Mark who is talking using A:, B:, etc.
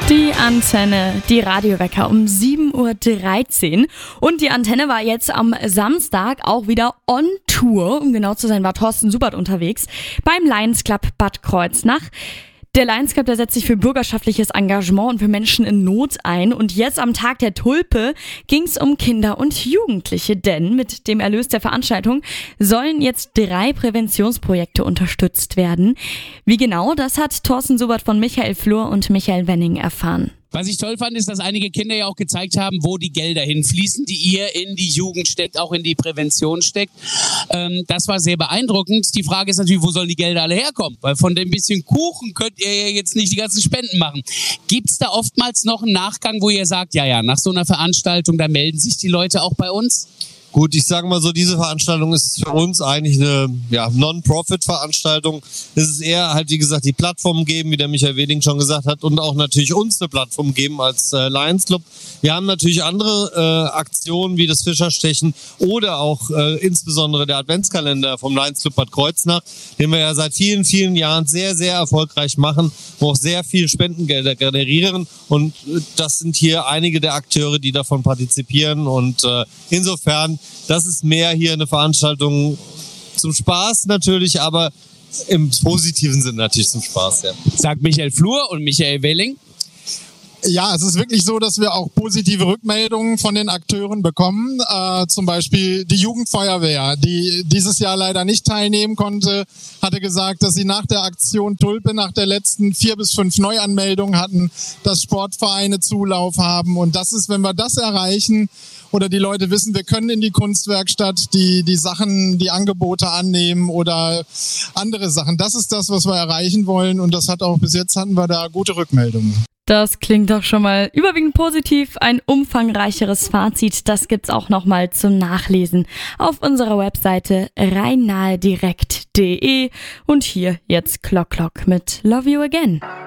A: Die Antenne, die Radiowecker um 7.13 Uhr. Und die Antenne war jetzt am Samstag auch wieder on Tour. Um genau zu sein, war Thorsten Subert unterwegs beim Lions Club Bad Kreuznach. Der Lions Club, der setzt sich für bürgerschaftliches Engagement und für Menschen in Not ein. Und jetzt am Tag der Tulpe ging es um Kinder und Jugendliche. Denn mit dem Erlös der Veranstaltung sollen jetzt 3 Präventionsprojekte unterstützt werden. Wie genau, das hat Thorsten Subert von Michael Flur und Michael Wenning erfahren.
B: Was ich toll fand, ist, dass einige Kinder ja auch gezeigt haben, wo die Gelder hinfließen, die ihr in die Jugend steckt, auch in die Prävention steckt. Das war sehr beeindruckend. Die Frage ist natürlich, wo sollen die Gelder alle herkommen? Weil von dem bisschen Kuchen könnt ihr ja jetzt nicht die ganzen Spenden machen. Gibt's da oftmals noch einen Nachgang, wo ihr sagt, ja, nach so einer Veranstaltung, da melden sich die Leute auch bei uns?
C: Gut, ich sage mal so, diese Veranstaltung ist für uns eigentlich eine Non-Profit-Veranstaltung. Es ist eher halt, wie gesagt, die Plattform geben, wie der Michael Weding schon gesagt hat, und auch natürlich uns eine Plattform geben als Lions Club. Wir haben natürlich andere Aktionen wie das Fischerstechen oder auch insbesondere der Adventskalender vom Lions Club Bad Kreuznach, den wir ja seit vielen, vielen Jahren sehr, sehr erfolgreich machen, wo auch sehr viel Spendengelder generieren. Und das sind hier einige der Akteure, die davon partizipieren. Und insofern, das ist mehr hier eine Veranstaltung zum Spaß natürlich, aber im positiven Sinn natürlich zum Spaß, ja.
B: Sagt Michael Flur und Michael Welling.
D: Ja, es ist wirklich so, dass wir auch positive Rückmeldungen von den Akteuren bekommen. Zum Beispiel die Jugendfeuerwehr, die dieses Jahr leider nicht teilnehmen konnte, hatte gesagt, dass sie nach der Aktion Tulpe, nach der letzten 4 bis 5 Neuanmeldungen hatten, dass Sportvereine Zulauf haben. Und das ist, wenn wir das erreichen oder die Leute wissen, wir können in die Kunstwerkstatt die Sachen, die Angebote annehmen oder andere Sachen. Das ist das, was wir erreichen wollen. Und das hat auch bis jetzt hatten wir da gute Rückmeldungen.
A: Das klingt doch schon mal überwiegend positiv. Ein umfangreicheres Fazit, das gibt's auch nochmal zum Nachlesen auf unserer Webseite rheinnahedirekt.de. Und hier jetzt Clock Clock mit Love You Again.